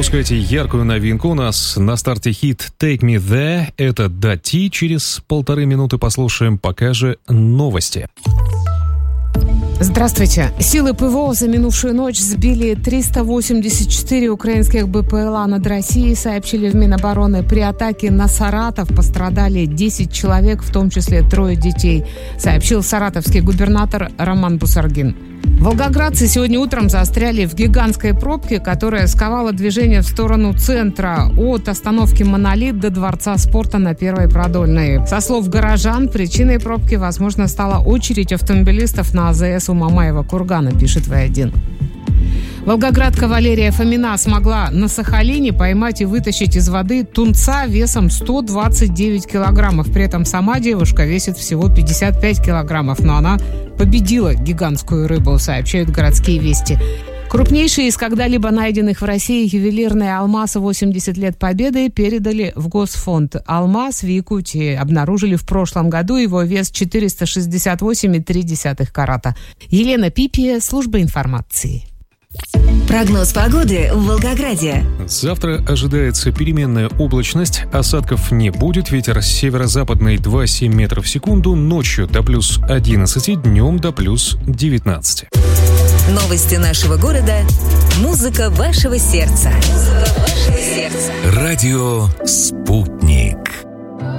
пропускайте яркую новинку. У нас на старте хит «Take Me There». Это Дати. Через 1,5 минуты послушаем, пока же новости. Здравствуйте. Силы ПВО за минувшую ночь сбили 384 украинских БПЛА над Россией, сообщили в Минобороны. При атаке на Саратов пострадали 10 человек, в том числе 3 детей, сообщил саратовский губернатор Роман Бусаргин. Волгоградцы сегодня утром застряли в гигантской пробке, которая сковала движение в сторону центра от остановки «Монолит» до Дворца спорта на Первой Продольной. Со слов горожан, причиной пробки, возможно, стала очередь автомобилистов на АЗС у Мамаева кургана, пишет В1. Волгоградка Валерия Фомина смогла на Сахалине поймать и вытащить из воды тунца весом 129 килограммов. При этом сама девушка весит всего 55 килограммов, но она победила гигантскую рыбу, сообщают городские вести. Крупнейший из когда-либо найденных в России ювелирный алмаз 80 лет Победы передали в Госфонд. Алмаз в Якутии обнаружили в прошлом году. Его вес 468,3 карата. Елена Пипия, служба информации. Прогноз погоды в Волгограде. Завтра ожидается переменная облачность, осадков не будет, ветер северо-западный 2,7 метров в секунду, ночью до плюс 11, днем до плюс 19. Новости нашего города. Музыка вашего сердца. Радио «Спутник».